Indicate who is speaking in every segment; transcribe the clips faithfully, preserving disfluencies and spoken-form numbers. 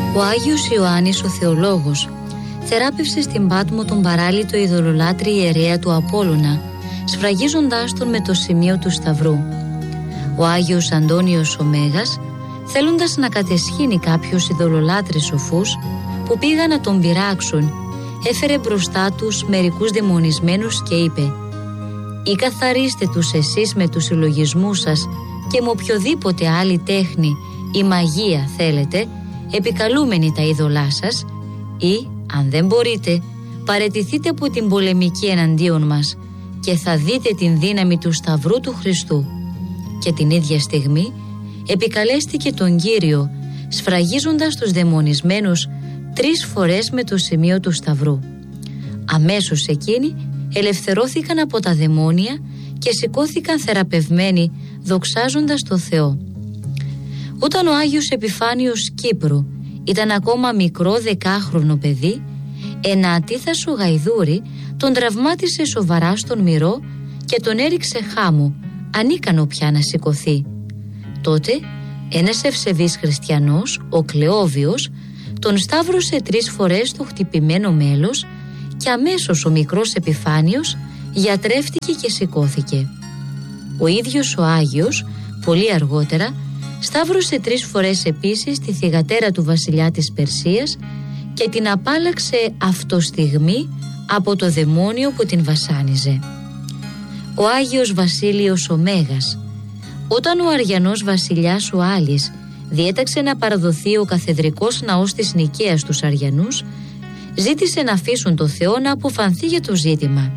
Speaker 1: Ο Άγιος Ιωάννης ο Θεολόγος θεράπευσε στην Πάτμο τον παράλυτο ειδωλολάτρη ιερέα του Απόλλωνα, σφραγίζοντάς τον με το σημείο του Σταυρού. Ο Άγιος Αντώνιος ο Μέγας, θέλοντας να κατεσχύνει κάποιους ειδωλολάτρες σοφούς που πήγαν να τον πειράξουν, έφερε μπροστά τους μερικούς δαιμονισμένους και είπε: «Ή καθαρίστε τους εσείς με τους συλλογισμούς σας και με οποιοδήποτε άλλη τέχνη ή μαγεία θέλετε, επικαλούμενοι τα είδωλά σας, ή, αν δεν μπορείτε, παραιτηθείτε από την πολεμική εναντίον μας και θα δείτε την δύναμη του Σταυρού του Χριστού». Και την ίδια στιγμή επικαλέστηκε τον Κύριο, σφραγίζοντας τους δαιμονισμένους τρεις φορές με το σημείο του Σταυρού. Αμέσως εκείνοι ελευθερώθηκαν από τα δαιμόνια και σηκώθηκαν θεραπευμένοι, δοξάζοντας το Θεό. Όταν ο Άγιος Επιφάνιος Κύπρου ήταν ακόμα μικρό δεκάχρονο παιδί, ένα ατίθασο γαϊδούρι τον τραυμάτισε σοβαρά στον μυρό και τον έριξε χάμω, ανίκανο πια να σηκωθεί. Τότε ένας ευσεβής χριστιανός, ο Κλεόβιος, τον σταύρωσε τρεις φορές το χτυπημένο μέλος και αμέσως ο μικρός Επιφάνιος γιατρεύτηκε και σηκώθηκε. Ο ίδιος ο Άγιος, πολύ αργότερα, σταύρωσε τρεις φορές επίσης τη θυγατέρα του βασιλιά της Περσίας και την απάλλαξε αυτοστιγμή από το δαιμόνιο που την βασάνιζε. Ο Άγιος Βασίλειος ο Μέγας, όταν ο Αριανός βασιλιάς ο Άλης διέταξε να παραδοθεί ο καθεδρικός ναός της Νικαίας στους Αριανούς, ζήτησε να αφήσουν το Θεό να αποφανθεί για το ζήτημα.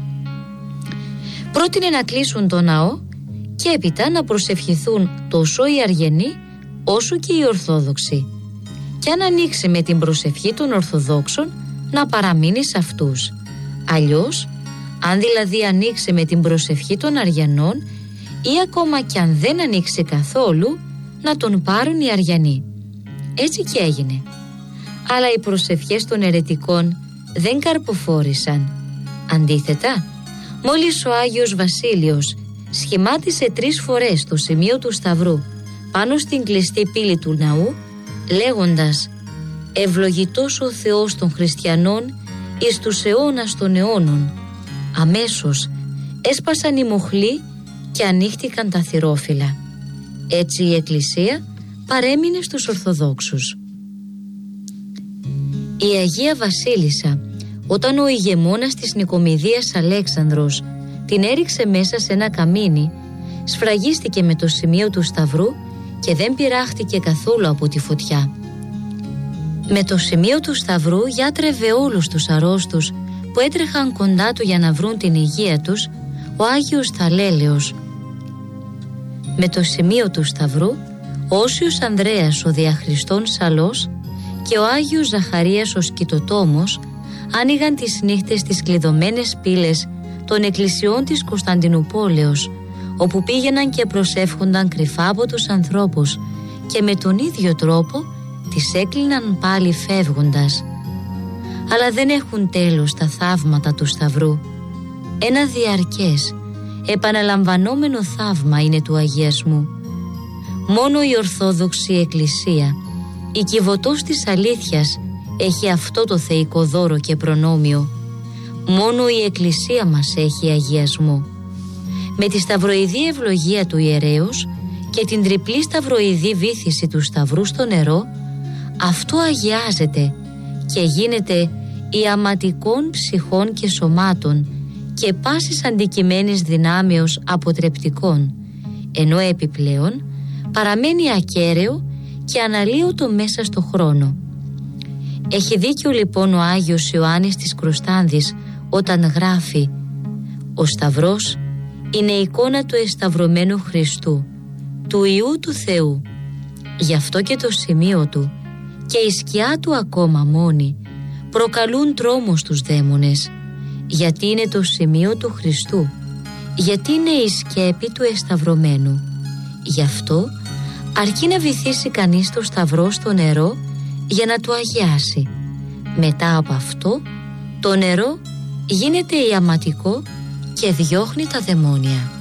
Speaker 1: Πρότεινε να κλείσουν το ναό και έπειτα να προσευχηθούν τόσο οι Αριανοί όσο και οι Ορθόδοξοι, και αν ανοίξει με την προσευχή των Ορθοδόξων να παραμείνει σε αυτούς. Αλλιώς, αν δηλαδή ανοίξει με την προσευχή των Αριανών ή ακόμα κι αν δεν ανοίξει καθόλου, να τον πάρουν οι Αριανοί. Έτσι και έγινε. Αλλά οι προσευχές των αιρετικών δεν καρποφόρησαν. Αντίθετα, μόλις ο Άγιος Βασίλειος σχημάτισε τρεις φορές το σημείο του Σταυρού πάνω στην κλειστή πύλη του ναού, λέγοντας «Ευλογητός ο Θεός των χριστιανών εις τους αιώνας των αιώνων», αμέσως έσπασαν οι μοχλοί και ανοίχτηκαν τα θυρόφυλλα. Έτσι η Εκκλησία παρέμεινε στους Ορθοδόξους. Η Αγία Βασίλισσα, όταν ο ηγεμόνας της Νικομηδίας Αλέξανδρος την έριξε μέσα σε ένα καμίνι, σφραγίστηκε με το σημείο του Σταυρού και δεν πειράχτηκε καθόλου από τη φωτιά. Με το σημείο του Σταυρού γιάτρευε όλους τους αρρώστους που έτρεχαν κοντά του για να βρουν την υγεία τους ο Άγιος Θαλέλεος. Με το σημείο του Σταυρού ο Όσιος Ανδρέας ο Διαχριστών Σαλός και ο Άγιος Ζαχαρίας ο Σκητοτόμος άνοιγαν τις νύχτες στις κλειδωμένες πύλες των εκκλησιών της Κωνσταντινουπόλεως, όπου πήγαιναν και προσεύχονταν κρυφά από τους ανθρώπους και με τον ίδιο τρόπο τις έκλειναν πάλι φεύγοντας. Αλλά δεν έχουν τέλος τα θαύματα του Σταυρού. Ένα διαρκές, επαναλαμβανόμενο θαύμα είναι του αγιασμού. Μόνο η Ορθόδοξη Εκκλησία, η κυβωτός της αλήθειας, έχει αυτό το θεϊκό δώρο και προνόμιο. Μόνο η Εκκλησία μας έχει αγιασμό. Με τη σταυροειδή ευλογία του ιερέως και την τριπλή σταυροειδή βύθιση του Σταυρού στο νερό, αυτό αγιάζεται και γίνεται ιαματικών ψυχών και σωμάτων και πάσης αντικειμένης δυνάμεως αποτρεπτικών, ενώ επιπλέον παραμένει ακέραιο και αναλύωτο μέσα στο χρόνο. Έχει δίκιο λοιπόν ο Άγιος Ιωάννης της Κροστάνδης όταν γράφει «Ο Σταυρός είναι εικόνα του εσταυρωμένου Χριστού, του Υιού του Θεού. Γι' αυτό και το σημείο του και η σκιά του ακόμα μόνη προκαλούν τρόμο στους δαίμονες, γιατί είναι το σημείο του Χριστού, γιατί είναι η σκέπη του εσταυρωμένου. Γι' αυτό αρκεί να βυθίσει κανείς το Σταυρό στο νερό για να του αγιάσει. Μετά από αυτό το νερό γίνεται ιαματικό και διώχνει τα δαιμόνια.